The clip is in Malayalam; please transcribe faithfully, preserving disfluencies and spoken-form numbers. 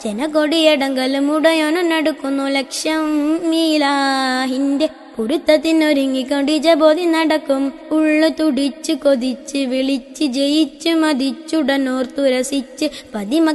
ജനകൊടിയടങ്കലും ഉടയോനും നടക്കുന്നു ലക്ഷം മീലാഹിന്റെ പൊരുത്തത്തിനൊരുങ്ങിക്കൊണ്ട് ജബോധി നടക്കും. ഉള്ളു തുടിച്ചു കൊതിച്ച് വിളിച്ച് ജയിച്ചു മതിച്ചുടനോർത്തുരസിച്ച് പതിമ